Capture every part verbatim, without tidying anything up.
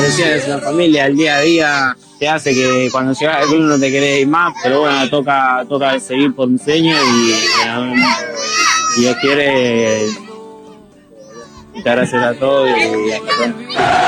decisiones en la familia, el día a día te hace que cuando llegas al club no te querés ir más, pero bueno, toca, toca seguir por un sueño y si Dios quiere, muchas gracias a todos y hasta pronto.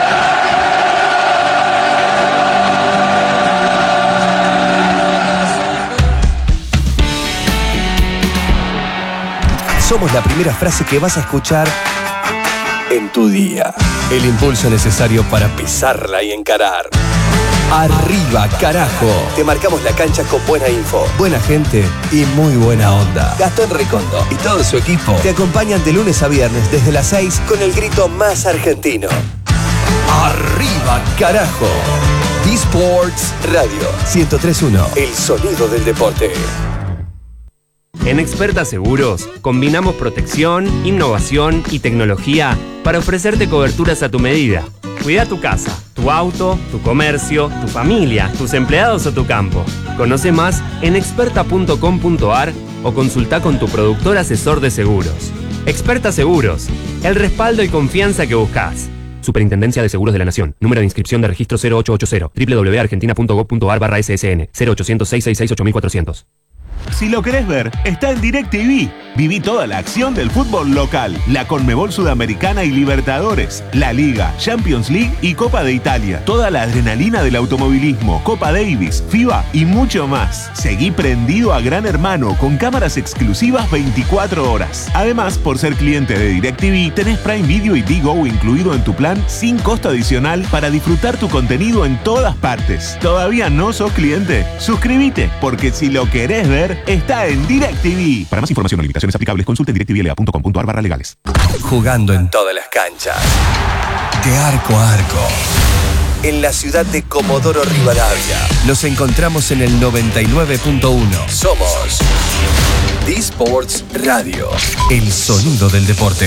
Somos la primera frase que vas a escuchar en tu día. El impulso necesario para pisarla y encarar. Arriba, carajo. Te marcamos la cancha con buena info, buena gente y muy buena onda. Gastón Recondo y todo su equipo te acompañan de lunes a viernes desde las seis con el grito más argentino. Arriba, carajo. eSports Radio ciento tres punto uno. El sonido del deporte. En Experta Seguros, combinamos protección, innovación y tecnología para ofrecerte coberturas a tu medida. Cuida tu casa, tu auto, tu comercio, tu familia, tus empleados o tu campo. Conoce más en experta punto com punto a r o consulta con tu productor asesor de seguros. Experta Seguros, el respaldo y confianza que buscas. Superintendencia de Seguros de la Nación. Número de inscripción de registro cero ocho ocho cero. doble u doble u doble u punto argentina punto gov punto a r barra S S N. cero ochocientos, seiscientos sesenta y seis, ocho mil cuatrocientos. Si lo querés ver, está en DirecTV. Viví toda la acción del fútbol local, la Conmebol Sudamericana y Libertadores, la Liga, Champions League y Copa de Italia. Toda la adrenalina del automovilismo, Copa Davis, FIBA y mucho más. Seguí prendido a Gran Hermano con cámaras exclusivas veinticuatro horas. Además, por ser cliente de DirecTV, tenés Prime Video y Digo incluido en tu plan sin costo adicional para disfrutar tu contenido en todas partes. ¿Todavía no sos cliente? Suscríbete, porque si lo querés ver, está en DirecTV. Para más información o limitaciones aplicables, consulte directvla punto com punto a r barra legales. Jugando en todas las canchas. De arco a arco. En la ciudad de Comodoro Rivadavia. Nos encontramos en el noventa y nueve punto uno. Somos eSports Radio. El sonido del deporte.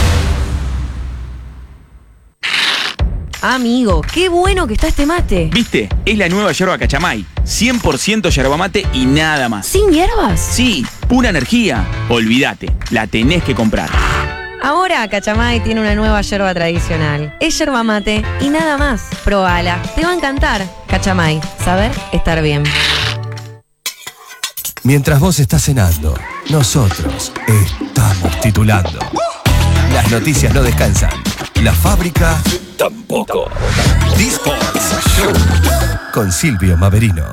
Amigo, qué bueno que está este mate. ¿Viste? Es la nueva yerba Cachamay. cien por ciento yerba mate y nada más. ¿Sin hierbas? Sí, pura energía. Olvídate, la tenés que comprar. Ahora Cachamay tiene una nueva yerba tradicional. Es yerba mate y nada más. Probala, te va a encantar. Cachamay, saber estar bien. Mientras vos estás cenando, nosotros estamos titulando. Las noticias no descansan. La fábrica tampoco. eSports Show con Silvio Maverino.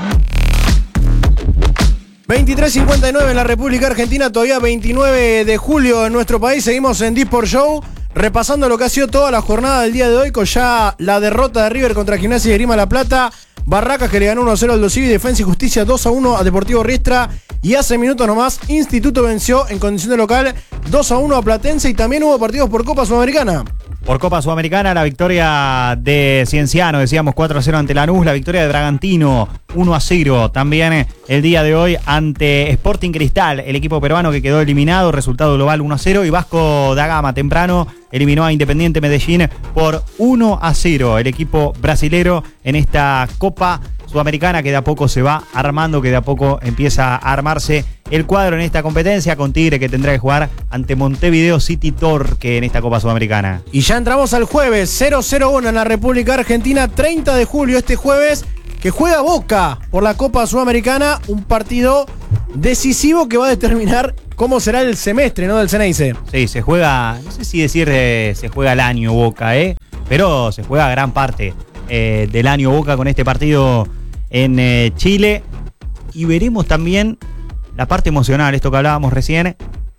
veintitrés cincuenta y nueve en la República Argentina, todavía veintinueve de julio en nuestro país. Seguimos en eSports Show, repasando lo que ha sido toda la jornada del día de hoy, con ya la derrota de River contra Gimnasia y Esgrima La Plata. Barracas, que le ganó uno a cero al Dosivi, Defensa y Justicia dos a uno a Deportivo Riestra. Y hace minutos nomás, Instituto venció en condición de local dos a uno a Platense. Y también hubo partidos por Copa Sudamericana. Por Copa Sudamericana, la victoria de Cienciano, decíamos cuatro a cero ante Lanús, la victoria de Bragantino uno a cero también el día de hoy ante Sporting Cristal, el equipo peruano que quedó eliminado, resultado global uno a cero, y Vasco da Gama temprano eliminó a Independiente Medellín por uno a cero, el equipo brasilero en esta Copa Sudamericana que de a poco se va armando, que de a poco empieza a armarse el cuadro en esta competencia, con Tigre que tendrá que jugar ante Montevideo City Torque en esta Copa Sudamericana. Y ya entramos al jueves, cero cero uno en la República Argentina, treinta de julio este jueves, que juega Boca por la Copa Sudamericana, un partido decisivo que va a determinar cómo será el semestre, ¿no?, del Ceneice. Sí, se juega, no sé si decir eh, se juega el año Boca, ¿eh? pero se juega gran parte eh, del año Boca con este partido en eh, Chile, y veremos también la parte emocional, esto que hablábamos recién,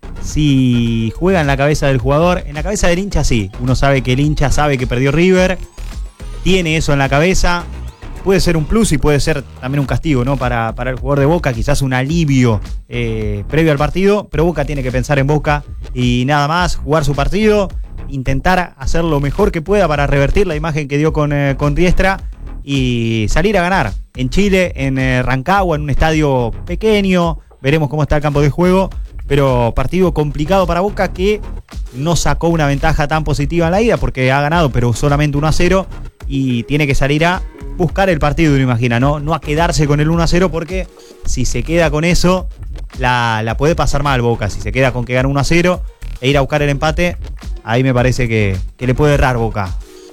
si juega en la cabeza del jugador. En la cabeza del hincha sí, uno sabe que el hincha sabe que perdió River, tiene eso en la cabeza, puede ser un plus y puede ser también un castigo, ¿no?, para, para el jugador de Boca, quizás un alivio eh, previo al partido, pero Boca tiene que pensar en Boca y nada más, jugar su partido, intentar hacer lo mejor que pueda para revertir la imagen que dio con, eh, con Riestra y salir a ganar en Chile, en eh, Rancagua, en un estadio pequeño. Veremos cómo está el campo de juego, pero partido complicado para Boca, que no sacó una ventaja tan positiva en la ida porque ha ganado, pero solamente uno a cero, y tiene que salir a buscar el partido, uno imagina, no, no a quedarse con el uno a cero, porque si se queda con eso, la, la puede pasar mal Boca. Si se queda con que gana uno a cero e ir a buscar el empate, ahí me parece que, que le puede errar Boca.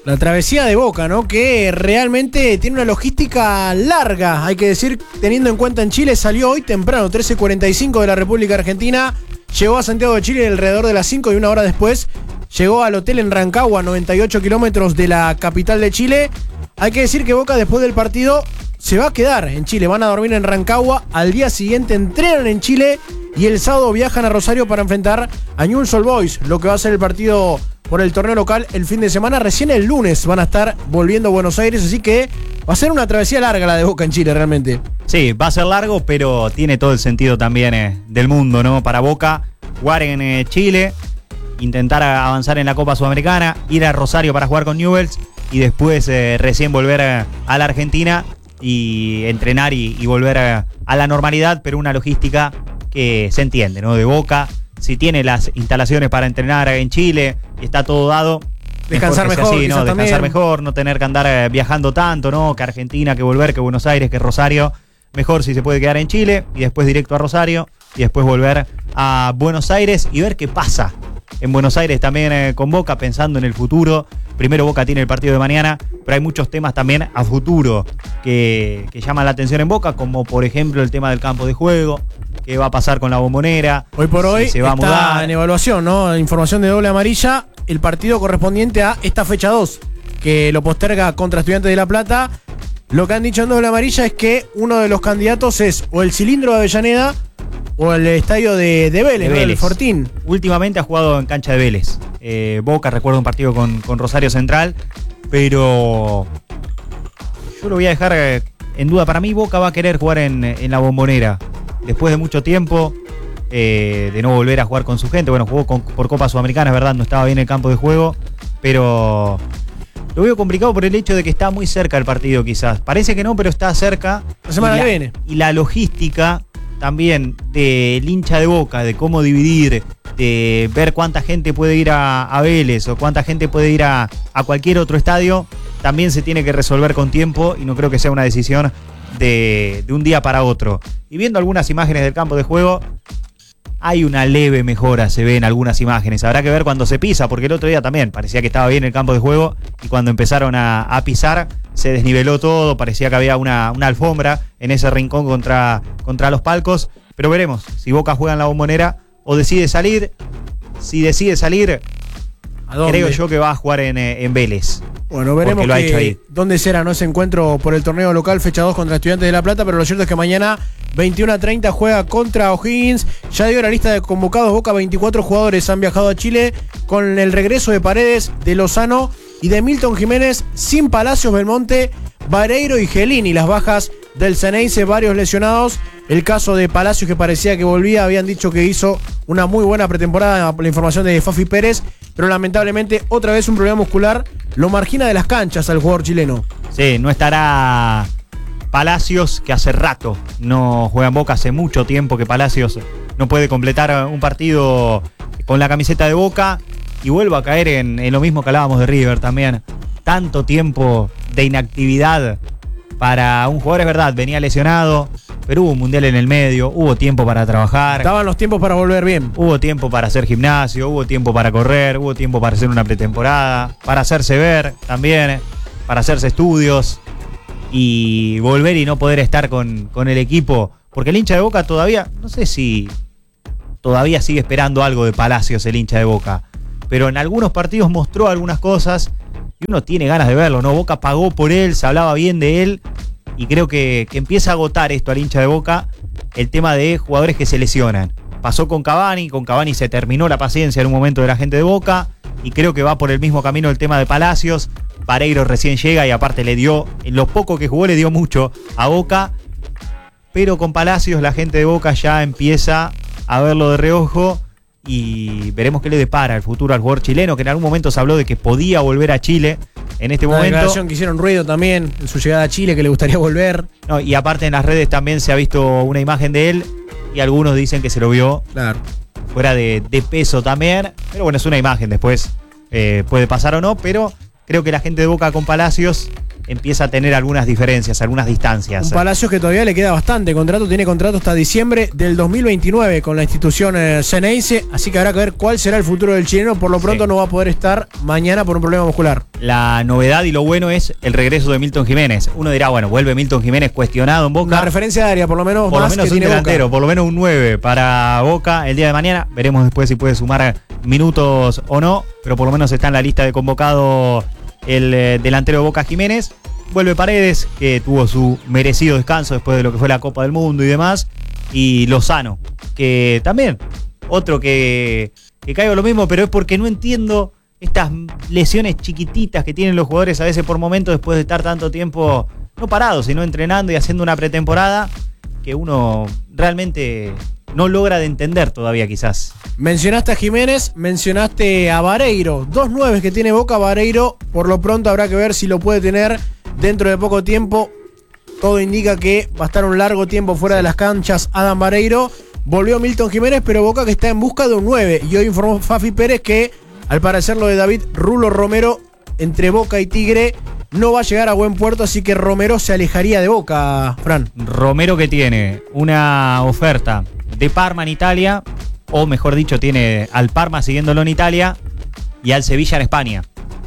La travesía de Boca, ¿no? Que realmente tiene una logística larga, hay que decir, teniendo en cuenta en Chile, salió hoy temprano, trece cuarenta y cinco de la República Argentina, llegó a Santiago de Chile alrededor de las cinco y una hora después llegó al hotel en Rancagua, noventa y ocho kilómetros de la capital de Chile. Hay que decir que Boca después del partido se va a quedar en Chile, van a dormir en Rancagua, al día siguiente entrenan en Chile y el sábado viajan a Rosario para enfrentar a Newell's Old Boys, lo que va a ser el partido por el torneo local el fin de semana. Recién el lunes van a estar volviendo a Buenos Aires, así que va a ser una travesía larga la de Boca en Chile realmente. Sí, va a ser largo, pero tiene todo el sentido también eh, del mundo, ¿no? Para Boca, jugar en eh, Chile, intentar avanzar en la Copa Sudamericana, ir a Rosario para jugar con Newell's y después eh, recién volver a, a la Argentina y entrenar y, y volver a, a la normalidad, pero una logística que se entiende, ¿no? De Boca, si tiene las instalaciones para entrenar en Chile y está todo dado, descansar mejor, mejor, así, ¿no? Descansar también. mejor, no tener que andar eh, viajando tanto, ¿no? Que Argentina, que volver, que Buenos Aires, que Rosario. Mejor si se puede quedar en Chile y después directo a Rosario y después volver a Buenos Aires y ver qué pasa en Buenos Aires también eh, con Boca, pensando en el futuro. Primero Boca tiene el partido de mañana, pero hay muchos temas también a futuro que, que llaman la atención en Boca, como por ejemplo el tema del campo de juego, qué va a pasar con la Bombonera. Hoy por hoy si se va está a mudar. en evaluación, ¿no? Información de doble amarilla, el partido correspondiente a esta fecha dos, que lo posterga contra Estudiantes de La Plata. Lo que han dicho en doble amarilla es que uno de los candidatos es o el Cilindro de Avellaneda o el estadio de, de Vélez, De ¿no? Vélez. El Fortín. Últimamente ha jugado en cancha de Vélez. Eh, Boca, recuerdo un partido con, con Rosario Central, pero yo lo voy a dejar eh, en duda. Para mí Boca va a querer jugar en, en la Bombonera. Después de mucho tiempo eh, de no volver a jugar con su gente. Bueno, jugó con, por Copa Sudamericana, es verdad, no estaba bien el campo de juego, pero lo veo complicado por el hecho de que está muy cerca el partido quizás. Parece que no, pero está cerca. La semana Y que viene. Y la logística también del hincha de Boca, de cómo dividir, de ver cuánta gente puede ir a, a Vélez o cuánta gente puede ir a, a cualquier otro estadio, también se tiene que resolver con tiempo y no creo que sea una decisión de, de un día para otro. Y viendo algunas imágenes del campo de juego, hay una leve mejora, se ve en algunas imágenes. Habrá que ver cuando se pisa, porque el otro día también parecía que estaba bien el campo de juego y cuando empezaron a, a pisar se desniveló todo, parecía que había una, una alfombra en ese rincón contra, contra los palcos. Pero veremos si Boca juega en la Bombonera o decide salir. Si decide salir, ¿A dónde? creo yo que va a jugar en, eh, en Vélez. Bueno, veremos Porque lo ha hecho que, ahí. dónde será, ¿no? Ese encuentro por el torneo local, fecha dos contra Estudiantes de La Plata, pero lo cierto es que mañana veintiuno a treinta juega contra O'Higgins. Ya dio la lista de convocados Boca, veinticuatro jugadores han viajado a Chile con el regreso de Paredes, de Lozano y de Milton Jiménez, sin Palacios, Belmonte, Vareiro y Gelini. Las bajas del Ceneice, varios lesionados. El caso de Palacios, que parecía que volvía, habían dicho que hizo una muy buena pretemporada, la información de Fafi Pérez, pero lamentablemente otra vez un problema muscular lo margina de las canchas al jugador chileno. Sí, no estará Palacios, que hace rato no juega en Boca, hace mucho tiempo que Palacios no puede completar un partido con la camiseta de Boca y vuelve a caer en, en lo mismo que hablábamos de River también. Tanto tiempo de inactividad para un jugador, es verdad, venía lesionado, pero hubo un mundial en el medio, hubo tiempo para trabajar. Estaban los tiempos para volver bien. Hubo tiempo para hacer gimnasio, hubo tiempo para correr, hubo tiempo para hacer una pretemporada, para hacerse ver también, para hacerse estudios y volver y no poder estar con, con el equipo. Porque el hincha de Boca todavía, no sé si todavía sigue esperando algo de Palacios el hincha de Boca, pero en algunos partidos mostró algunas cosas y uno tiene ganas de verlo, ¿no? Boca pagó por él, se hablaba bien de él y creo que, que empieza a agotar esto al hincha de Boca, el tema de jugadores que se lesionan. Pasó con Cavani, con Cavani se terminó la paciencia en un momento de la gente de Boca y creo que va por el mismo camino el tema de Palacios. Vareiro recién llega y aparte le dio, en lo poco que jugó le dio mucho a Boca, pero con Palacios la gente de Boca ya empieza a verlo de reojo y veremos qué le depara el futuro al jugador chileno, que en algún momento se habló de que podía volver a Chile en este Una momento. declaración que hicieron ruido también en su llegada a Chile, que le gustaría volver. No, y aparte en las redes también se ha visto una imagen de él y algunos dicen que se lo vio Claro. fuera de, de peso también, pero bueno, es una imagen, después eh, puede pasar o no, pero creo que la gente de Boca con Palacios empieza a tener algunas diferencias, algunas distancias. Un Palacios que todavía le queda bastante contrato, tiene contrato hasta diciembre del dos mil veintinueve con la institución eh, Ceneice, así que habrá que ver cuál será el futuro del chileno. Por lo pronto sí. No va a poder estar mañana por un problema muscular. La novedad y lo bueno es el regreso de Milton Jiménez. Uno dirá, bueno, vuelve Milton Jiménez cuestionado en Boca. Una referencia de área, por lo menos por más lo menos que un tiene delantero, Boca. por lo menos un nueve para Boca el día de mañana. Veremos después si puede sumar minutos o no, pero por lo menos está en la lista de convocado el eh, delantero de Boca, Jiménez. Vuelve Paredes, que tuvo su merecido descanso después de lo que fue la Copa del Mundo y demás. Y Lozano, que también, otro que, que caigo lo mismo, pero es porque no entiendo estas lesiones chiquititas que tienen los jugadores a veces por momentos después de estar tanto tiempo, no parados, sino entrenando y haciendo una pretemporada, que uno realmente no logra de entender todavía quizás. Mencionaste a Jiménez, mencionaste a Vareiro. Dos nueves que tiene Boca. Vareiro, por lo pronto habrá que ver si lo puede tener dentro de poco tiempo. Todo indica que va a estar un largo tiempo fuera de las canchas Adam Vareiro. Volvió Milton Jiménez, pero Boca que está en busca de un nueve. Y hoy informó Fafi Pérez que, al parecer, lo de David Rulo Romero entre Boca y Tigre no va a llegar a buen puerto, así que Romero se alejaría de Boca, Fran. Romero que tiene una oferta de Parma en Italia, o mejor dicho, tiene al Parma siguiéndolo en Italia y al Sevilla en España.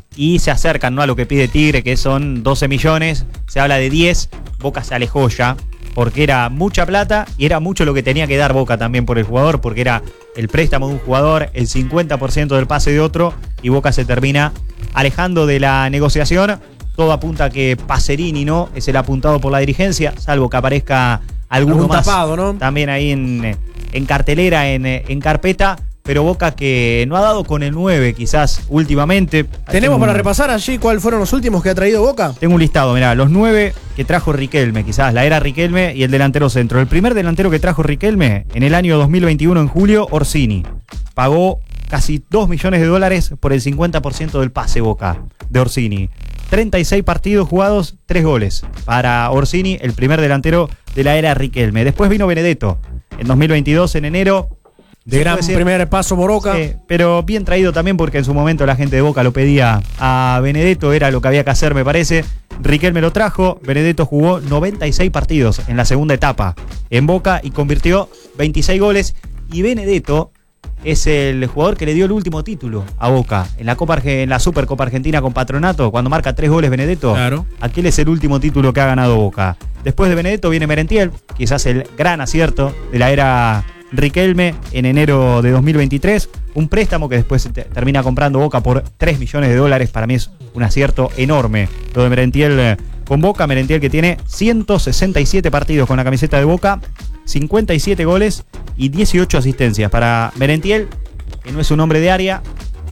Y se acercan, ¿no?, a lo que pide Tigre, que son doce millones, se habla de diez, Boca se alejó ya, porque era mucha plata y era mucho lo que tenía que dar Boca también por el jugador, porque era el préstamo de un jugador, el cincuenta por ciento del pase de otro, y Boca se termina alejando de la negociación. Todo apunta a que Pacerini no es el apuntado por la dirigencia, salvo que aparezca alguno Algún más tapado, ¿no? también ahí en, en cartelera, en, en carpeta. Pero Boca que no ha dado con el nueve quizás últimamente. Tenemos un, para repasar allí cuáles fueron los últimos que ha traído Boca. Tengo un listado, mirá, los nueve que trajo Riquelme, quizás la era Riquelme y el delantero centro. El primer delantero que trajo Riquelme en el año dos mil veintiuno, en julio, Orsini. Pagó casi dos millones de dólares por el cincuenta por ciento del pase Boca de Orsini. treinta y seis partidos jugados, tres goles para Orsini, el primer delantero de la era Riquelme. Después vino Benedetto en dos mil veintidós, en enero. De gran decir, primer paso por Boca. Sí, pero bien traído también porque en su momento la gente de Boca lo pedía a Benedetto, era lo que había que hacer, me parece. Riquelme lo trajo, Benedetto jugó noventa y seis partidos en la segunda etapa en Boca y convirtió veintiséis goles. Y Benedetto es el jugador que le dio el último título a Boca en la Copa Arge- en la Supercopa Argentina con Patronato, cuando marca tres goles Benedetto. Claro. Aquel es el último título que ha ganado Boca. Después de Benedetto viene Merentiel, quizás el gran acierto de la era Riquelme en enero de dos mil veintitrés, un préstamo que después te- termina comprando Boca por tres millones de dólares. Para mí es un acierto enorme lo de Merentiel eh, con Boca. Merentiel que tiene ciento sesenta y siete partidos con la camiseta de Boca, cincuenta y siete goles y dieciocho asistencias para Merentiel, que no es un hombre de área,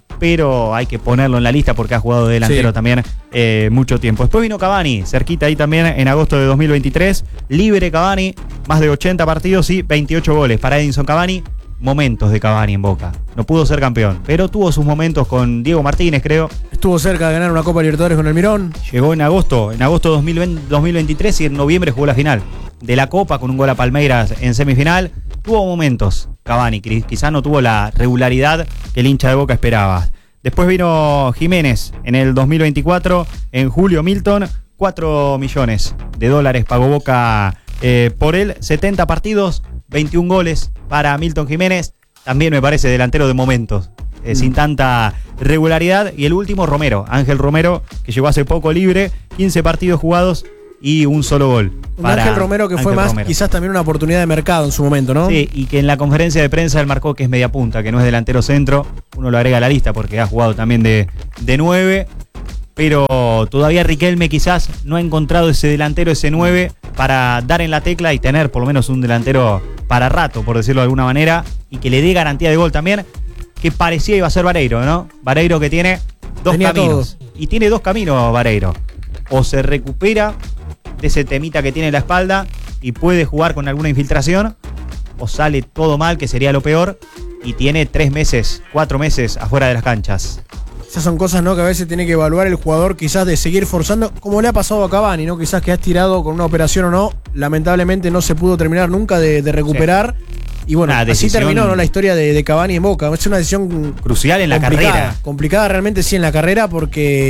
pero hay que ponerlo en la lista porque ha jugado de delantero sí. también eh, mucho tiempo. Después vino Cavani, cerquita ahí también en agosto de dos mil veintitrés, libre Cavani, más de ochenta partidos y veintiocho goles para Edinson Cavani. Momentos de Cavani en Boca, no pudo ser campeón, pero tuvo sus momentos con Diego Martínez, creo. Estuvo cerca de ganar una Copa Libertadores con el Mirón. Llegó en agosto, en agosto de dos mil veinte, dos mil veintitrés, y en noviembre jugó la final de la Copa con un gol a Palmeiras en semifinal. Tuvo momentos Cavani, quizá no tuvo la regularidad que el hincha de Boca esperaba. Después vino Jiménez en el dos mil veinticuatro, en julio Milton, cuatro millones de dólares pagó Boca eh, por él, setenta partidos, veintiún goles para Milton Jiménez, también me parece delantero de momentos, eh, mm. sin tanta regularidad. Y el último, Romero, Ángel Romero, que llegó hace poco libre, quince partidos jugados y un solo gol. Un Ángel Romero que Ángel fue más Romero. Quizás también una oportunidad de mercado en su momento, ¿no? Sí, y que en la conferencia de prensa él marcó que es media punta, que no es delantero centro. Uno lo agrega a la lista porque ha jugado también de, de nueve, pero todavía Riquelme quizás no ha encontrado ese delantero, ese nueve, para dar en la tecla y tener por lo menos un delantero para rato, por decirlo de alguna manera, y que le dé garantía de gol también, que parecía iba a ser Vareiro, ¿no? Vareiro que tiene dos Tenía caminos. Todo. Y tiene dos caminos Vareiro. O se recupera de ese temita que tiene en la espalda y puede jugar con alguna infiltración, o sale todo mal, que sería lo peor, y tiene tres meses, cuatro meses afuera de las canchas. Esas son cosas, ¿no?, que a veces tiene que evaluar el jugador, quizás de seguir forzando, como le ha pasado a Cavani, ¿no? Quizás que ha estirado con una operación o no, lamentablemente no se pudo terminar nunca de, de recuperar. Sí. Y bueno, una así decisión terminó, ¿no?, la historia de, de Cavani en Boca. Es una decisión crucial en la complicada, carrera. Complicada realmente, sí, en la carrera, porque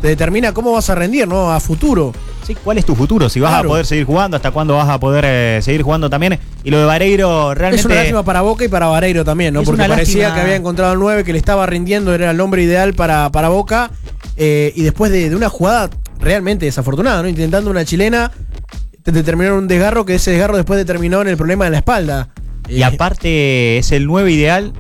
te determina cómo vas a rendir, ¿no? A futuro. Sí, ¿cuál es tu futuro? Si vas Claro. a poder seguir jugando, hasta cuándo vas a poder eh, seguir jugando también. Y lo de Vareiro realmente... Es una lástima para Boca y para Vareiro también, ¿no? Es Porque una parecía lástima. que había encontrado el nueve, que le estaba rindiendo, era el hombre ideal para, para Boca. Eh, y después de, de una jugada realmente desafortunada, ¿no? Intentando una chilena, te determinaron un desgarro, que ese desgarro después determinó en el problema de la espalda. Y aparte es el nueve ideal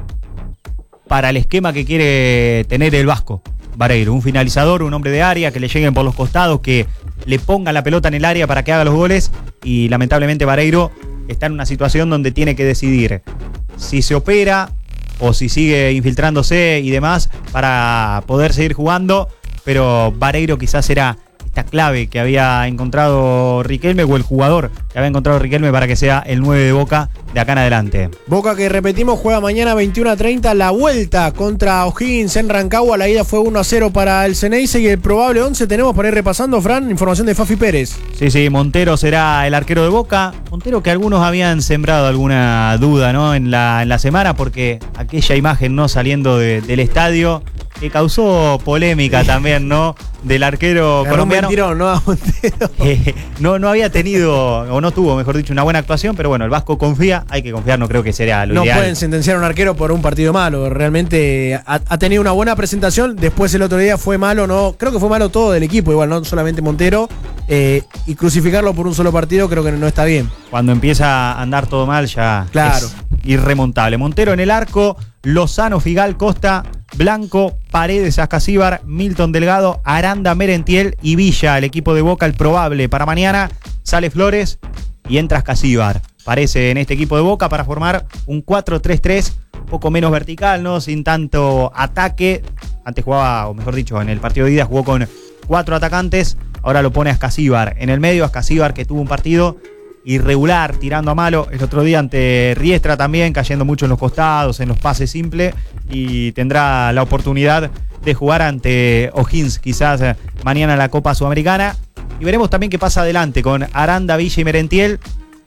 para el esquema que quiere tener el Vasco Vareiro. Un finalizador, un hombre de área, que le lleguen por los costados, que le pongan la pelota en el área para que haga los goles. Y lamentablemente Vareiro está en una situación donde tiene que decidir si se opera o si sigue infiltrándose y demás para poder seguir jugando. Pero Vareiro quizás era esta clave que había encontrado Riquelme, o el jugador que había encontrado Riquelme para que sea el nueve de Boca de acá en adelante. Boca, que repetimos, juega mañana veintiuno a treinta la vuelta contra O'Higgins en Rancagua. La ida fue uno a cero para el Ceneice y el probable once tenemos para ir repasando, Fran, información de Fafi Pérez. Sí, sí, Montero será el arquero de Boca. Montero que algunos habían sembrado alguna duda, ¿no? En la, en la semana, porque aquella imagen, ¿no? Saliendo de- del estadio, que causó polémica también, ¿no? Del arquero Agarró un colombiano. mentirón, ¿no? A Montero. Eh, no, no había tenido, o no tuvo, mejor dicho, una buena actuación, pero bueno, el Vasco confía, hay que confiar, no creo que sería lo No ideal. pueden sentenciar a un arquero por un partido malo. Realmente ha, ha tenido una buena presentación. Después el otro día fue malo, no. Creo que fue malo todo del equipo, igual, no solamente Montero. Eh, y crucificarlo por un solo partido creo que no está bien. Cuando empieza a andar todo mal ya Claro. es irremontable. Montero en el arco, Lozano, Figal, Costa, Blanco, Paredes, Ascasíbar, Milton Delgado, Aranda, Merentiel y Villa, el equipo de Boca, el probable para mañana. Sale Flores y entra Ascasíbar. Parece en este equipo de Boca para formar un cuatro tres tres, un poco menos vertical, ¿no? Sin tanto ataque. Antes jugaba, o mejor dicho, en el partido de ida jugó con cuatro atacantes. Ahora lo pone Ascasíbar en el medio. Ascasíbar, que tuvo un partido irregular, tirando a malo el otro día ante Riestra también, cayendo mucho en los costados, en los pases simples, y tendrá la oportunidad de jugar ante O'Higgins quizás eh, mañana en la Copa Sudamericana. Y veremos también qué pasa adelante con Aranda, Villa y Merentiel,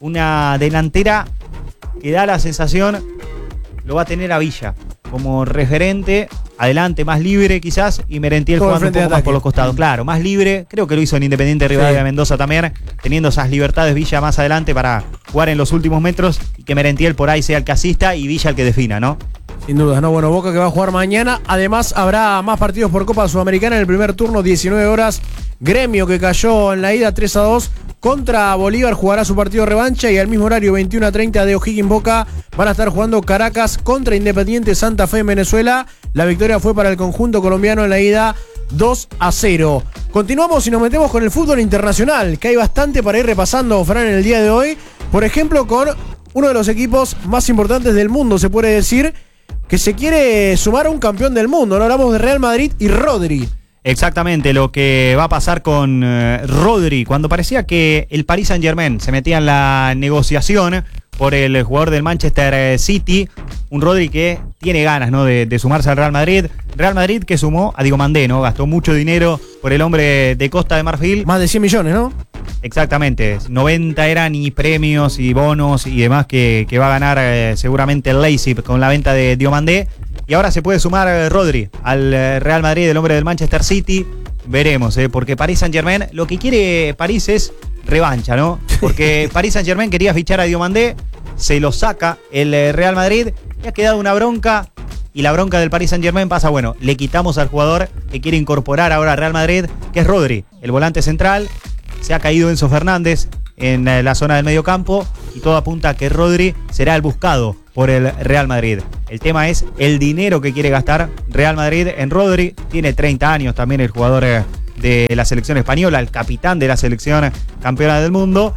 una delantera que da la sensación lo va a tener a Villa como referente, adelante más libre quizás, y Merentiel Todo el jugando un frente de poco más ataque. por los costados, claro, más libre. Creo que lo hizo en Independiente Rivadavia Sí. Mendoza también, teniendo esas libertades Villa más adelante para jugar en los últimos metros, y que Merentiel por ahí sea el casista y Villa el que defina, ¿no? Sin duda, ¿no? Bueno, Boca que va a jugar mañana. Además, habrá más partidos por Copa Sudamericana en el primer turno, diecinueve horas. Gremio, que cayó en la ida tres a dos contra Bolívar, jugará su partido revancha. Y al mismo horario, veintiuno a treinta de O'Higgins Boca, van a estar jugando Caracas contra Independiente Santa Fe en Venezuela. La victoria fue para el conjunto colombiano en la ida dos a cero. Continuamos y nos metemos con el fútbol internacional, que hay bastante para ir repasando, Fran, en el día de hoy. Por ejemplo, con uno de los equipos más importantes del mundo, se puede decir, que se quiere sumar a un campeón del mundo. ¿No? Hablamos de Real Madrid y Rodri. Exactamente lo que va a pasar con eh, Rodri, cuando parecía que el Paris Saint-Germain se metía en la negociación por el jugador del Manchester City, un Rodri que tiene ganas, ¿no? de, de sumarse al Real Madrid. Real Madrid que sumó a Diego Mandé, ¿no? Gastó mucho dinero por el hombre de Costa de Marfil. Más de cien millones, ¿no? Exactamente, noventa eran y premios y bonos y demás que, que va a ganar eh, seguramente el Leipzig con la venta de Diomandé. Y ahora se puede sumar eh, Rodri al eh, Real Madrid, el hombre del Manchester City. Veremos, eh, porque Paris Saint-Germain, lo que quiere París es revancha, ¿no? Porque Paris Saint-Germain quería fichar a Diomandé, se lo saca el eh, Real Madrid y ha quedado una bronca. Y la bronca del Paris Saint-Germain pasa, bueno, le quitamos al jugador que quiere incorporar ahora al Real Madrid, que es Rodri, el volante central. Se ha caído Enzo Fernández en la zona del medio campo y todo apunta a que Rodri será el buscado por el Real Madrid. El tema es el dinero que quiere gastar Real Madrid en Rodri. Tiene treinta años también el jugador de la selección española, el capitán de la selección campeona del mundo.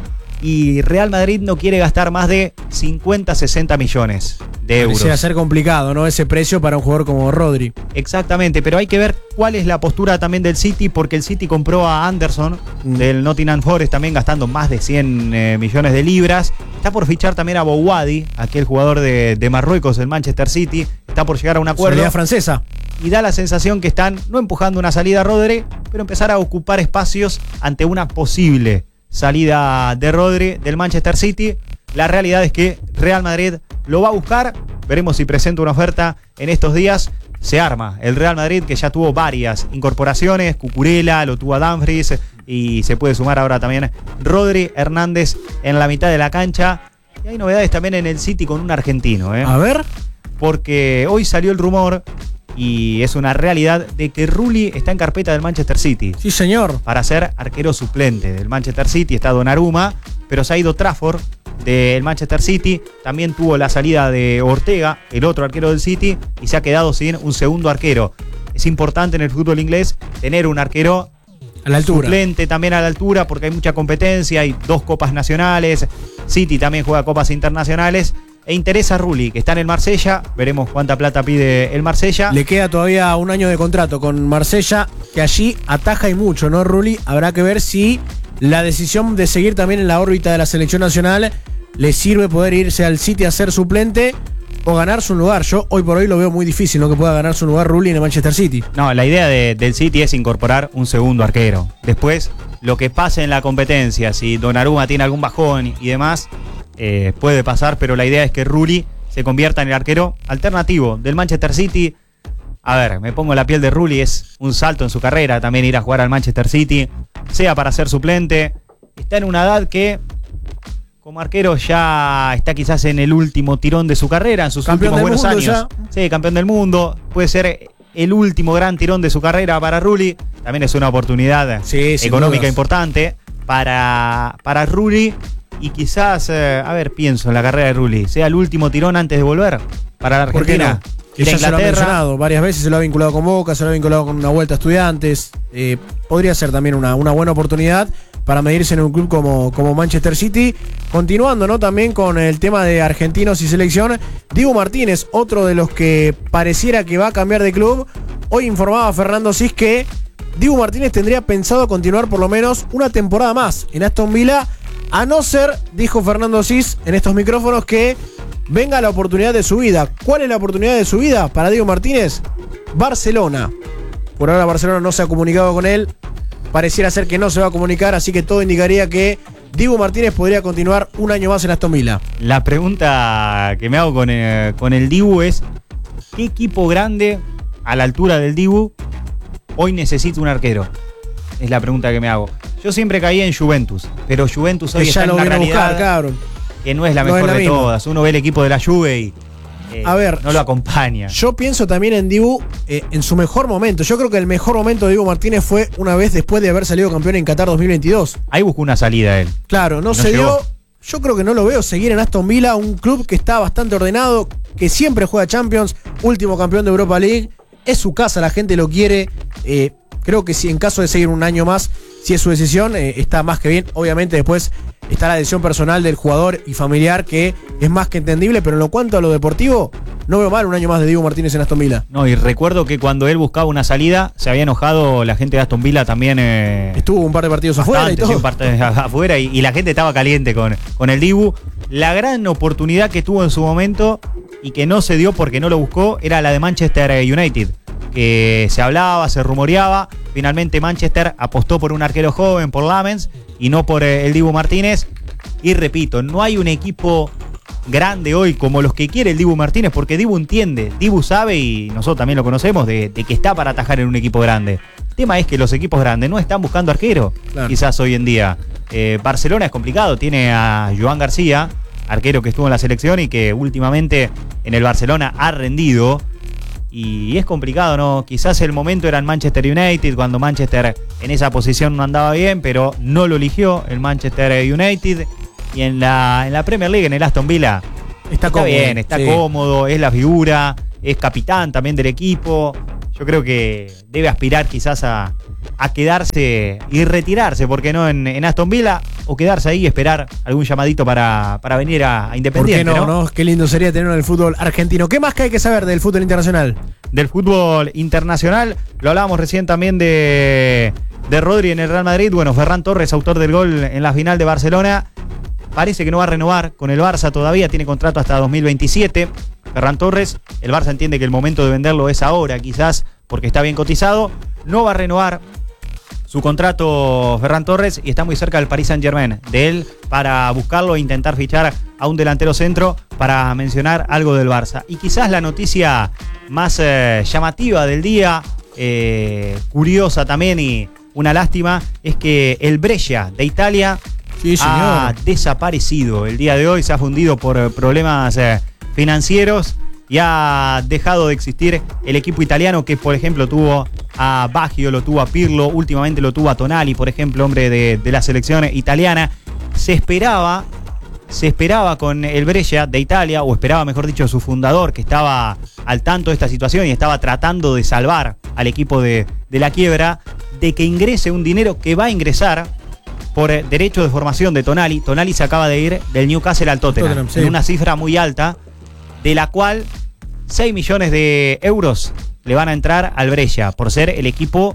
Y Real Madrid no quiere gastar más de cincuenta, sesenta millones de euros. Pareciera ser complicado, ¿no? Ese precio para un jugador como Rodri. Exactamente, pero hay que ver cuál es la postura también del City, porque el City compró a Anderson Mm. del Nottingham Forest también gastando más de cien eh, millones de libras. Está por fichar también a Bouwadi, aquel jugador de, de Marruecos, del Manchester City. Está por llegar a un acuerdo. Solidaridad francesa. Y da la sensación que están no empujando una salida a Rodri, pero empezar a ocupar espacios ante una posible salida de Rodri del Manchester City. La realidad es que Real Madrid lo va a buscar. Veremos si presenta una oferta en estos días. se arma el Real Madrid, que ya tuvo varias incorporaciones, Cucurella, lo tuvo a Dumfries, y se puede sumar ahora también Rodri, Hernández en la mitad de la cancha. Y hay novedades también en el City con un argentino, ¿eh? A ver. Porque hoy salió el rumor, y es una realidad, de que Rulli está en carpeta del Manchester City. Sí, señor. Para ser arquero suplente del Manchester City. Está Donnarumma, pero se ha ido Trafford del Manchester City. También tuvo la salida de Ortega, el otro arquero del City, y se ha quedado sin un segundo arquero. Es importante en el fútbol inglés tener un arquero a la altura, suplente también a la altura, porque hay mucha competencia, hay dos copas nacionales, City también juega copas internacionales, e interesa a Rulli, que está en el Marsella. Veremos cuánta plata pide el Marsella. Le queda todavía un año de contrato con Marsella, que allí ataja y mucho, ¿no, Rulli? Habrá que ver si la decisión de seguir también en la órbita de la selección nacional le sirve poder irse al City a ser suplente o ganarse un lugar. Yo hoy por hoy lo veo muy difícil, ¿no?, que pueda ganarse un lugar Rulli en el Manchester City. No, la idea de, del City es incorporar un segundo arquero. Después, lo que pase en la competencia, si Donnarumma tiene algún bajón y demás, eh, puede pasar, pero la idea es que Rulli se convierta en el arquero alternativo del Manchester City. A ver, me pongo la piel de Rulli, es un salto en su carrera también ir a jugar al Manchester City, sea para ser suplente. Está en una edad que como arquero ya está quizás en el último tirón de su carrera, en sus campeón últimos buenos años. Ya. Sí, campeón del mundo. Puede ser el último gran tirón de su carrera para Rulli. También es una oportunidad sí, económica dudas. importante para, para Rulli. Y quizás, eh, a ver, pienso en la carrera de Rulli, sea el último tirón antes de volver para la Argentina. ¿Por qué no? Que ya se lo ha mencionado varias veces, se lo ha vinculado con Boca, se lo ha vinculado con una vuelta a Estudiantes. Eh, podría ser también una, una buena oportunidad para medirse en un club como, como Manchester City. Continuando, ¿no?, también con el tema de argentinos y selección, Dibu Martínez, otro de los que pareciera que va a cambiar de club. Hoy informaba Fernando Cis que Dibu Martínez tendría pensado continuar por lo menos una temporada más en Aston Villa, a no ser, dijo Fernando Cis en estos micrófonos, que venga la oportunidad de su vida. ¿Cuál es la oportunidad de su vida para Dibu Martínez? Barcelona. Por ahora Barcelona no se ha comunicado con él. Pareciera ser que no se va a comunicar, así que todo indicaría que Dibu Martínez podría continuar un año más en Aston Villa. La pregunta que me hago con el, con el Dibu es: ¿qué equipo grande a la altura del Dibu hoy necesita un arquero? Es la pregunta que me hago. Yo siempre caí en Juventus, pero Juventus hoy que está ya en lo una viene a realidad buscar, cabrón. que no es la No mejor es la de misma. todas. Uno ve el equipo de la Juve y eh, A ver, no lo acompaña. Yo pienso también en Dibu eh, en su mejor momento. Yo creo que el mejor momento de Dibu Martínez fue una vez después de haber salido campeón en Qatar dos mil veintidós. Ahí buscó una salida él. Claro, no, No se llegó. dio. Yo creo que no lo veo seguir en Aston Villa, un club que está bastante ordenado, que siempre juega Champions, último campeón de Europa League. Es su casa, la gente lo quiere. Eh, creo que si en caso de seguir un año más, si es su decisión, eh, está más que bien. Obviamente después está la decisión personal del jugador y familiar, que es más que entendible, pero en lo cuanto a lo deportivo, no veo mal un año más de Dibu Martínez en Aston Villa. No, y recuerdo que cuando él buscaba una salida, se había enojado la gente de Aston Villa también. Eh, Estuvo un par de partidos afuera y bastante, todo. sí, un par de afuera y, y la gente estaba caliente con, con el Dibu. La gran oportunidad que tuvo en su momento y que no se dio porque no lo buscó era la de Manchester United, que se hablaba, se rumoreaba. Finalmente Manchester apostó por un arquero joven, por Lamens, y no por eh, el Dibu Martínez. Y repito, no hay un equipo grande hoy como los que quiere el Dibu Martínez, porque Dibu entiende, Dibu sabe, y nosotros también lo conocemos, de, de que está para atajar en un equipo grande. El tema es que los equipos grandes no están buscando arquero, Claro. quizás hoy en día. Eh, Barcelona es complicado, tiene a Joan García, arquero que estuvo en la selección y que últimamente en el Barcelona ha rendido. Y es complicado, ¿no? Quizás el momento era en Manchester United, cuando Manchester en esa posición no andaba bien, pero no lo eligió el Manchester United. Y en la, en la Premier League, en el Aston Villa, Está, está cómodo, bien, está sí. cómodo, es la figura, es capitán también del equipo. Yo creo que debe aspirar quizás a, a quedarse y retirarse, ¿por qué no? En, en Aston Villa, o quedarse ahí y esperar algún llamadito para, para venir a, a ¿Por Independiente, qué no, ¿no? no? Qué lindo sería tenerlo en el fútbol argentino. ¿Qué más que hay que saber del fútbol internacional? Del fútbol internacional, lo hablábamos recién también de, de Rodri en el Real Madrid. Bueno, Ferran Torres, autor del gol en la final de Barcelona, parece que no va a renovar con el Barça todavía, tiene contrato hasta dos mil veintisiete. Ferran Torres, el Barça entiende que el momento de venderlo es ahora, quizás porque está bien cotizado, no va a renovar. su contrato Ferran Torres y está muy cerca del Paris Saint-Germain, de él para buscarlo e intentar fichar a un delantero centro, para mencionar algo del Barça. Y quizás la noticia más eh, llamativa del día, eh, curiosa también y una lástima, es que el Brescia de Italia sí, ha desaparecido el día de hoy, se ha fundido por problemas eh, financieros y ha dejado de existir el equipo italiano que, por ejemplo, tuvo a Baggio, lo tuvo a Pirlo, últimamente lo tuvo a Tonali, por ejemplo, hombre de, de la selección italiana. Se esperaba, se esperaba con el Brescia de Italia, o esperaba, mejor dicho, su fundador, que estaba al tanto de esta situación y estaba tratando de salvar al equipo de, de la quiebra, de que ingrese un dinero que va a ingresar por derecho de formación de Tonali. Tonali se acaba de ir del Newcastle al Tottenham, Tottenham sí. en una cifra muy alta, de la cual seis millones de euros le van a entrar al Brescia por ser el equipo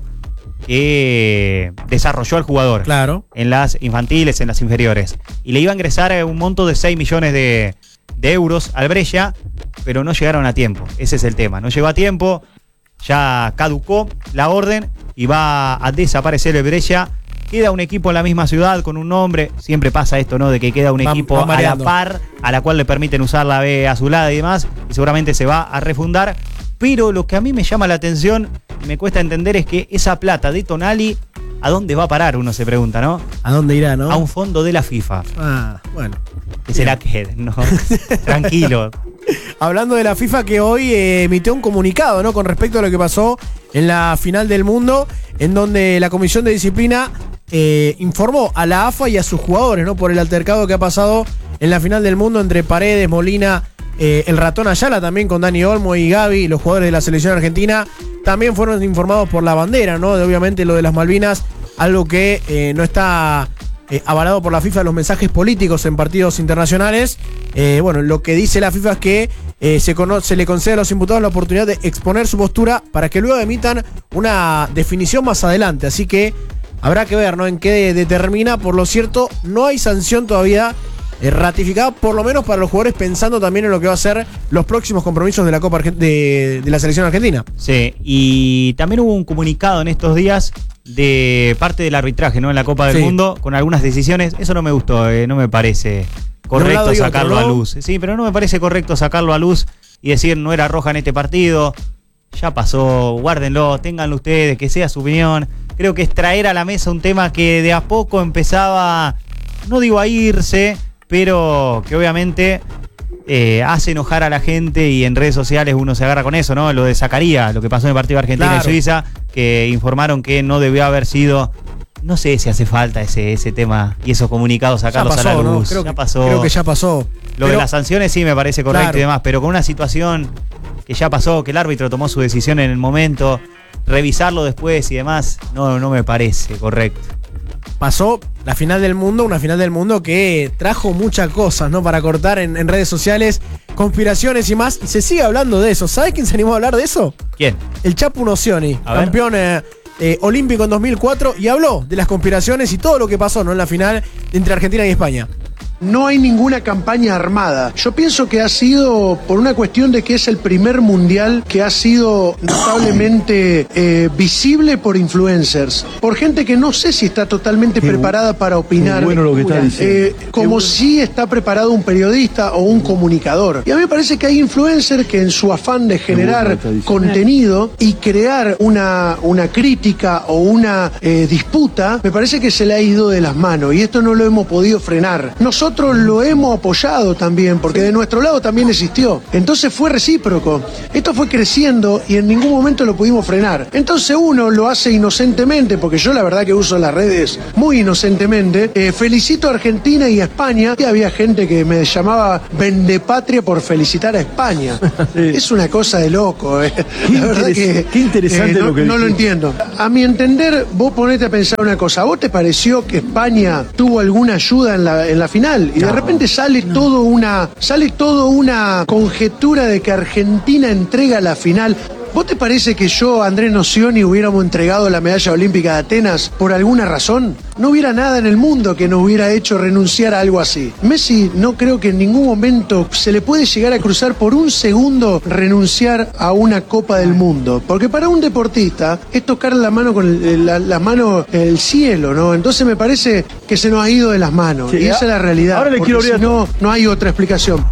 que desarrolló al jugador. Claro. En las infantiles, en las inferiores. Y le iba a ingresar un monto de seis millones de, de euros al Brescia, pero no llegaron a tiempo. Ese es el tema. No llegó a tiempo, ya caducó la orden y va a desaparecer el Brescia. Queda un equipo en la misma ciudad con un nombre. Siempre pasa esto, ¿no? De que queda un va, equipo va a la par, a la cual le permiten usar la B azulada y demás. Y seguramente se va a refundar. Pero lo que a mí me llama la atención y me cuesta entender es que esa plata de Tonali, ¿a dónde va a parar? Uno se pregunta, ¿no? ¿A dónde irá, no? A un fondo de la FIFA. Ah, bueno. ¿Qué será que? No, tranquilo. Hablando de la FIFA, que hoy eh, emitió un comunicado, ¿no? Con respecto a lo que pasó en la final del mundo, en donde la Comisión de Disciplina eh, informó a la A F A y a sus jugadores, ¿no? Por el altercado que ha pasado en la final del mundo entre Paredes, Molina, eh, el Ratón Ayala, también con Dani Olmo y Gaby, los jugadores de la selección argentina. También fueron informados por la bandera, ¿no? De obviamente lo de las Malvinas, algo que eh, no está eh, avalado por la FIFA, los mensajes políticos en partidos internacionales. Eh, bueno, lo que dice la FIFA es que eh, se, se le concede a los imputados la oportunidad de exponer su postura para que luego emitan una definición más adelante. Así que habrá que ver, ¿no? En qué determina. Por lo cierto, no hay sanción todavía eh, ratificada, por lo menos para los jugadores, pensando también en lo que va a ser los próximos compromisos de la Copa Argent- de, de la selección argentina. Sí, y también hubo un comunicado en estos días de parte del arbitraje, ¿no? En la Copa del sí. Mundo, con algunas decisiones. Eso no me gustó, eh, no me parece correcto sacarlo otro, ¿no? a luz. Sí, pero no me parece correcto sacarlo a luz y decir no era roja en este partido. Ya pasó, guárdenlo, ténganlo ustedes, que sea su opinión. Creo que es traer a la mesa un tema que de a poco empezaba, no digo a irse, pero que obviamente eh, hace enojar a la gente y en redes sociales uno se agarra con eso, ¿no? Lo de Zacarías, lo que pasó en el partido Argentina claro. y Suiza, que informaron que no debió haber sido. No sé si hace falta ese, ese tema y esos comunicados sacarlos pasó, a la luz. ¿no? Creo, ya que, pasó. creo que ya pasó. Lo pero, de las sanciones sí me parece correcto claro. y demás, pero con una situación que ya pasó, que el árbitro tomó su decisión en el momento, revisarlo después y demás, no, no me parece correcto. Pasó la final del mundo, una final del mundo que trajo muchas cosas, ¿no? Para cortar en, en redes sociales, conspiraciones y más, y se sigue hablando de eso. ¿Sabes quién se animó a hablar de eso? ¿Quién? El Chapu Nocioni, a campeón eh, eh, olímpico en dos mil cuatro, y habló de las conspiraciones y todo lo que pasó, ¿no? En la final entre Argentina y España. No hay ninguna campaña armada. Yo pienso que ha sido por una cuestión de que es el primer mundial que ha sido notablemente eh, visible por influencers, por gente que no sé si está totalmente qué preparada para opinar. Qué bueno lo que está diciendo. Eh, como si está preparado un periodista o un comunicador. Y a mí me parece que hay influencers que en su afán de generar contenido y crear una, una crítica o una eh, disputa, me parece que se le ha ido de las manos y esto no lo hemos podido frenar. Nosotros Nosotros lo hemos apoyado también, porque de nuestro lado también existió. Entonces fue recíproco. Esto fue creciendo y en ningún momento lo pudimos frenar. Entonces uno lo hace inocentemente, porque yo la verdad que uso las redes muy inocentemente. Eh, felicito a Argentina y a España. Y había gente que me llamaba vendepatria por felicitar a España. Sí. Es una cosa de loco. Eh. La verdad que qué interesante eh, no, lo que no lo entiendo. A mi entender, vos ponete a pensar una cosa. ¿A vos te pareció que España tuvo alguna ayuda en la, en la final? Y de repente sale no. todo una sale todo una conjetura de que Argentina entrega la final. ¿Vos te parece que yo, Andrés Nocioni, hubiéramos entregado la medalla olímpica de Atenas por alguna razón? No hubiera nada en el mundo que nos hubiera hecho renunciar a algo así. Messi no creo que en ningún momento se le puede llegar a cruzar por un segundo renunciar a una Copa del Mundo. Porque para un deportista es tocar la mano con el, la, la mano el cielo, ¿no? Entonces me parece que se nos ha ido de las manos. Sí, y esa es la realidad. Ahora le quiero si no, no hay otra explicación.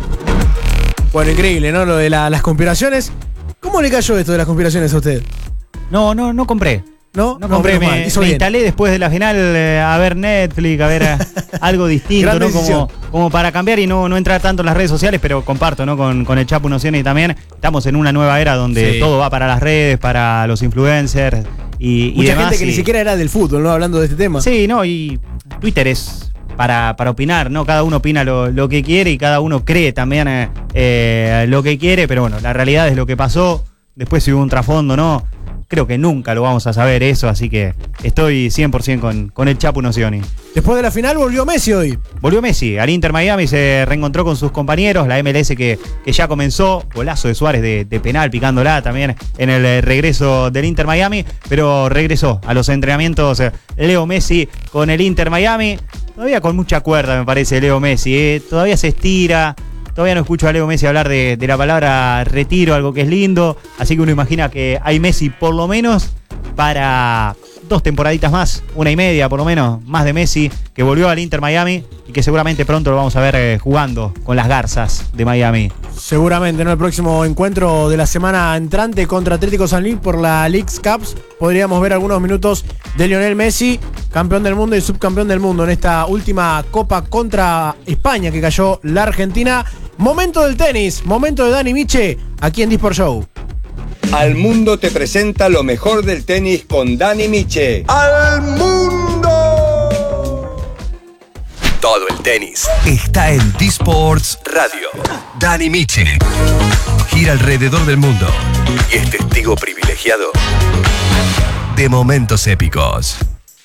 Bueno, increíble, ¿no? Lo de la, las conspiraciones. ¿Cómo le cayó esto de las conspiraciones a usted? No, no, no compré. No, no compré. no, me, me instalé después de la final eh, a ver Netflix, a ver a, algo distinto, ¿no? Como, como para cambiar y no, no entrar tanto en las redes sociales, pero comparto, ¿no? Con, con el Chapu Nocioni también. Estamos en una nueva era donde sí. todo va para las redes, para los influencers y, y Mucha demás. gente que y, ni siquiera era del fútbol, ¿no? Hablando de este tema. Sí, no, y Twitter es para, para opinar, ¿no? Cada uno opina lo, lo que quiere y cada uno cree también eh, eh, lo que quiere, pero bueno, la realidad es lo que pasó. Después si hubo un trasfondo, ¿no? Creo que nunca lo vamos a saber eso, así que estoy cien por ciento con, con el Chapu Nocioni. Después de la final volvió Messi hoy. Volvió Messi al Inter Miami, se reencontró con sus compañeros, la M L S que, que ya comenzó, golazo de Suárez de, de penal picándola también en el regreso del Inter Miami, pero regresó a los entrenamientos Leo Messi con el Inter Miami, todavía con mucha cuerda me parece Leo Messi, ¿eh? Todavía se estira. Todavía no escucho a Leo Messi hablar de, de la palabra retiro, algo que es lindo. Así que uno imagina que hay Messi por lo menos para dos temporaditas más, una y media por lo menos, más de Messi, que volvió al Inter Miami y que seguramente pronto lo vamos a ver eh, jugando con las Garzas de Miami. Seguramente, ¿no? El próximo encuentro de la semana entrante contra Atlético San Luis por la Leagues Cups podríamos ver algunos minutos de Lionel Messi, campeón del mundo y subcampeón del mundo en esta última Copa contra España que cayó la Argentina. Momento del tenis, momento de Dani Miche, aquí en Disport Show. Al Mundo te presenta lo mejor del tenis con Dani Miche. ¡Al Mundo! Todo el tenis está en Disports Radio. Dani Miche gira alrededor del mundo y es testigo privilegiado de momentos épicos.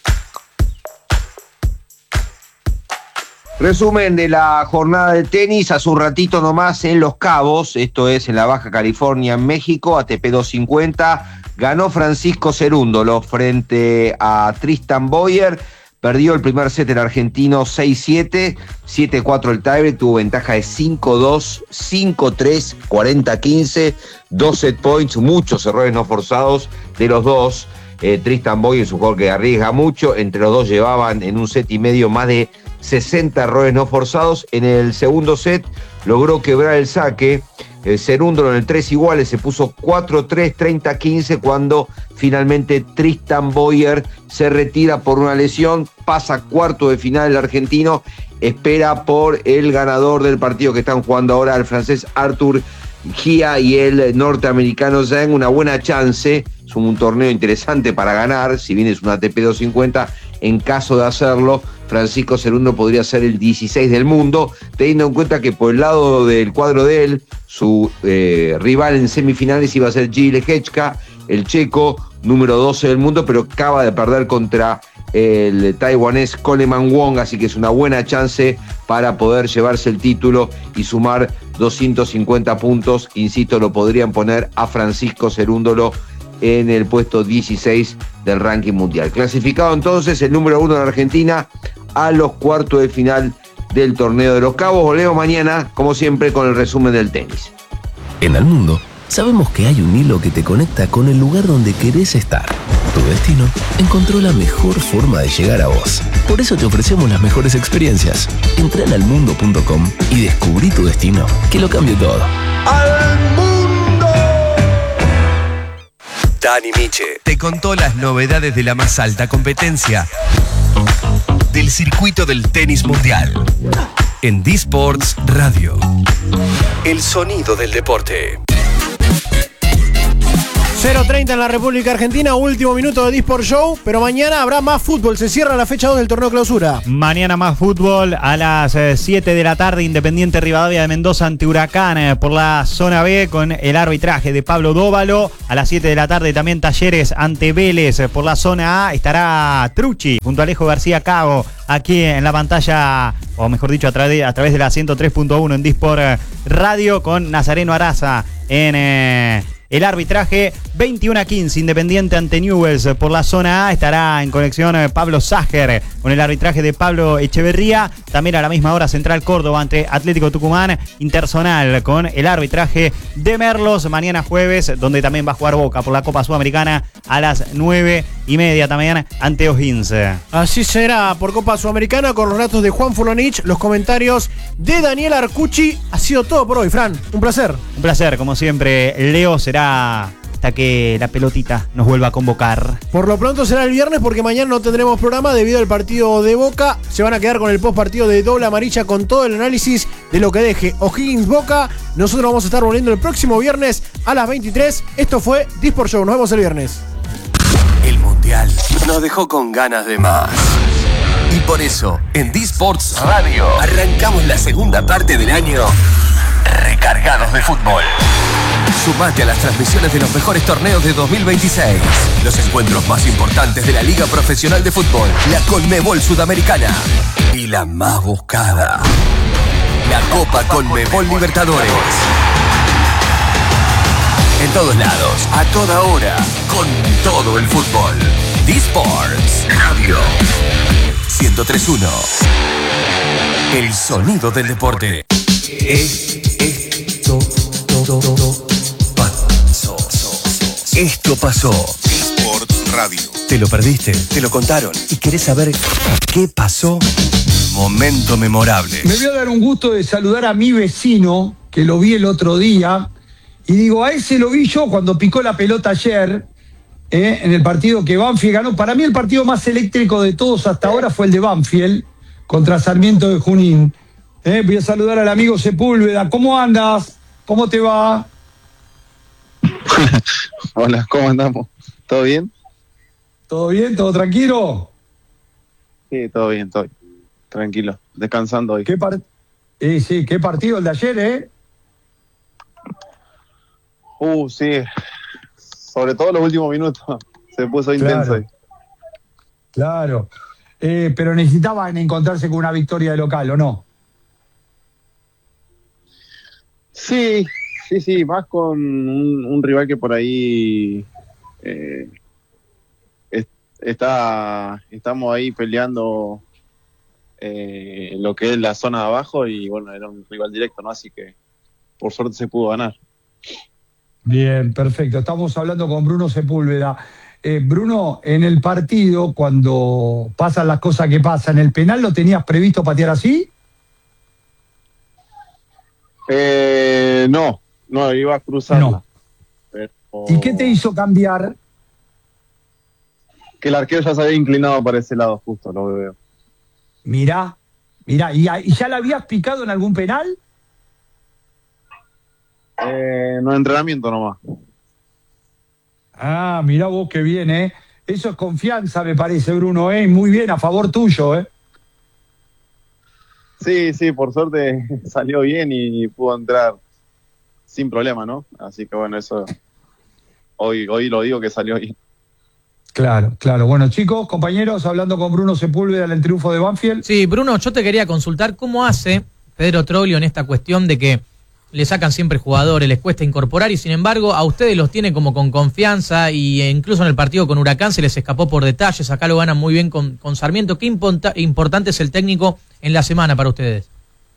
Resumen de la jornada de tenis, hace un ratito nomás en Los Cabos, esto es en la Baja California, en México, A T P doscientos cincuenta, ganó Francisco Cerúndolo frente a Tristan Boyer, perdió el primer set el argentino seis siete, siete cuatro el tiebreak, tuvo ventaja de cinco dos, cinco tres, cuarenta quince, dos set points, muchos errores no forzados de los dos. Eh, Tristan Boyer es un jugador que arriesga mucho, entre los dos llevaban en un set y medio más de sesenta errores no forzados. En el segundo set logró quebrar el saque. El Cerúndolo en el tres iguales se puso cuatro tres, treinta quince cuando finalmente Tristan Boyer se retira por una lesión, pasa a cuarto de final el argentino, espera por el ganador del partido que están jugando ahora, el francés Arthur Gia y el norteamericano Zhang, una buena chance. Es un torneo interesante para ganar, si bien es una A T P doscientos cincuenta, en caso de hacerlo, Francisco Cerúndolo podría ser el dieciséis del mundo, teniendo en cuenta que por el lado del cuadro de él, su eh, rival en semifinales iba a ser Gilles Hečka, el checo, número doce del mundo, pero acaba de perder contra el taiwanés Coleman Wong, así que es una buena chance para poder llevarse el título y sumar doscientos cincuenta puntos. Insisto, lo podrían poner a Francisco Cerúndolo en el puesto dieciséis del ranking mundial. Clasificado entonces el número uno de Argentina a los cuartos de final del torneo de Los Cabos. Volvemos mañana, como siempre, con el resumen del tenis. En Al Mundo sabemos que hay un hilo que te conecta con el lugar donde querés estar. Tu destino encontró la mejor forma de llegar a vos. Por eso te ofrecemos las mejores experiencias. Entra en almundo punto com y descubrí tu destino, que lo cambie todo. ¡Al Mundo! Dani Miche te contó las novedades de la más alta competencia del circuito del tenis mundial en Disports Radio. El sonido del deporte. cero treinta en la República Argentina, último minuto de Disport Show, pero mañana habrá más fútbol, se cierra la fecha dos del torneo clausura. Mañana más fútbol a las siete de la tarde, Independiente Rivadavia de Mendoza ante Huracán eh, por la zona B con el arbitraje de Pablo Dóvalo. A las siete de la tarde también Talleres ante Vélez eh, por la zona A, estará Trucci junto a Alejo García Cago aquí en la pantalla, o mejor dicho a, tra- a través de la ciento tres punto uno en Disport Radio con Nazareno Araza en... Eh, el arbitraje. veintiuno a quince, Independiente ante Newell's por la zona A. Estará en conexión Pablo Ságer con el arbitraje de Pablo Echeverría. También a la misma hora Central Córdoba ante Atlético Tucumán. Intersonal con el arbitraje de Merlos. Mañana jueves, donde también va a jugar Boca por la Copa Sudamericana a las nueve y media también ante O'Higgins. Así será por Copa Sudamericana con los relatos de Juan Fulonich, los comentarios de Daniel Arcucci. Ha sido todo por hoy, Fran. Un placer. Un placer, como siempre. Leo, será hasta que la pelotita nos vuelva a convocar. Por lo pronto será el viernes porque mañana no tendremos programa debido al partido de Boca. Se van a quedar con el post partido de Doble Amarilla con todo el análisis de lo que deje O'Higgins Boca. Nosotros vamos a estar volviendo el próximo viernes a las veintitrés. Esto fue Disport Show. Nos vemos el viernes. El Mundial nos dejó con ganas de más. Y por eso, en Disports Radio, arrancamos la segunda parte del año recargados de fútbol. Sumate a las transmisiones de los mejores torneos de dos mil veintiséis. Los encuentros más importantes de la Liga Profesional de Fútbol, la Conmebol Sudamericana y la más buscada, la Copa Conmebol Libertadores. En todos lados, a toda hora, con todo el fútbol. Disports Radio ciento tres punto uno. El sonido del deporte. Esto pasó. Esto pasó. Disports Radio. ¿Te lo perdiste? ¿Te lo contaron? ¿Y querés saber qué pasó? Momento memorable. Me voy a dar un gusto de saludar a mi vecino, que lo vi el otro día. Y digo, a ese lo vi yo cuando picó la pelota ayer, eh, en el partido que Banfield ganó. Para mí el partido más eléctrico de todos hasta ahora fue el de Banfield contra Sarmiento de Junín. Eh, voy a saludar al amigo Sepúlveda. ¿Cómo andas? ¿Cómo te va? Hola, ¿cómo andamos? ¿Todo bien? ¿Todo bien? ¿Todo tranquilo? Sí, todo bien, estoy tranquilo, descansando hoy. ¿Qué par- eh, sí, qué partido el de ayer, ¿eh? Uh, sí, sobre todo los últimos minutos, se puso intenso Claro. hoy. Claro. Eh, pero necesitaban encontrarse con una victoria de local, ¿o no? Sí, sí, sí, más con un, un rival que por ahí eh, es- está, estamos ahí peleando eh, lo que es la zona de abajo y bueno, era un rival directo, ¿no? Así que por suerte se pudo ganar. Bien, perfecto. Estamos hablando con Bruno Sepúlveda. Eh, Bruno, en el partido, cuando pasan las cosas que pasan, ¿el penal lo tenías previsto patear así? Eh, no, no, iba a cruzarla. No. Pero ¿Y qué te hizo cambiar? que el arquero ya se había inclinado para ese lado, justo, lo veo. Mirá, mirá, ¿y, a- y ya la habías picado en algún penal? Eh, no, entrenamiento nomás. Ah, mirá vos qué bien, ¿eh? Eso es confianza, me parece, Bruno, ¿eh? Muy bien, a favor tuyo, ¿eh? Sí, sí, por suerte salió bien y pudo entrar sin problema, ¿no? Así que bueno, eso hoy, hoy lo digo que salió bien. Claro, claro. Bueno, chicos, compañeros, hablando con Bruno Sepúlveda en el triunfo de Banfield. Sí, Bruno, yo te quería consultar cómo hace Pedro Troglio en esta cuestión de que le sacan siempre jugadores, les cuesta incorporar y sin embargo a ustedes los tiene como con confianza y incluso en el partido con Huracán se les escapó por detalles, acá lo ganan muy bien con, con Sarmiento. ¿Qué imponta- importante es el técnico en la semana para ustedes?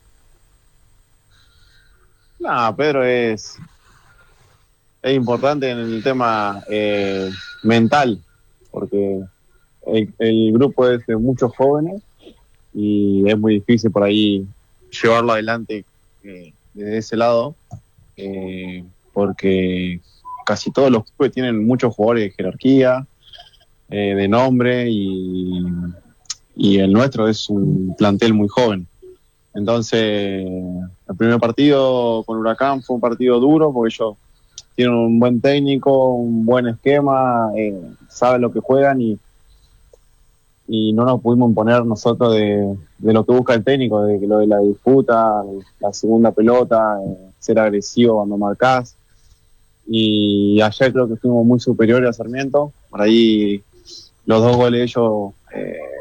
No, Pedro es, es importante en el tema eh, mental, porque el, el grupo es de muchos jóvenes y es muy difícil por ahí llevarlo adelante eh, desde ese lado, eh, porque casi todos los clubes tienen muchos jugadores de jerarquía, eh, de nombre, y, y el nuestro es un plantel muy joven. Entonces, el primer partido con Huracán fue un partido duro, porque ellos tienen un buen técnico, un buen esquema, eh, saben lo que juegan y y no nos pudimos imponer nosotros de, de lo que busca el técnico, de lo de la disputa, la segunda pelota, eh, ser agresivo cuando marcás. Y ayer creo que fuimos muy superiores a Sarmiento. Por ahí los dos goles de ellos eh,